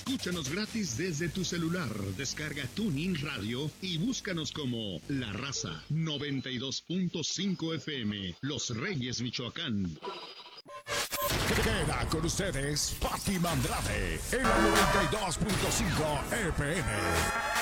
Escúchanos gratis desde tu celular. Descarga TuneIn Radio y búscanos como La Raza 92.5 FM, Los Reyes, Michoacán. Queda con ustedes Pati Mandrade en la 92.5 FM.